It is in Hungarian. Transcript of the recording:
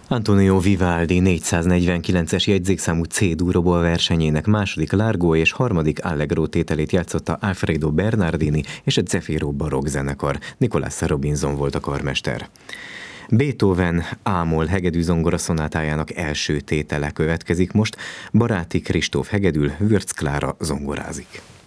Antonio Vivaldi 449-es jegyzékszámú C-durból versenyének második Largo és harmadik Allegro tételét játszotta Alfredo Bernardini és a Zefiro barokk zenekar. Nicolas Robinson volt a karmester. Beethoven A-moll hegedű zongora szonátájának első tétele következik most. Baráti Kristóf hegedül, Würz Klára zongorázik.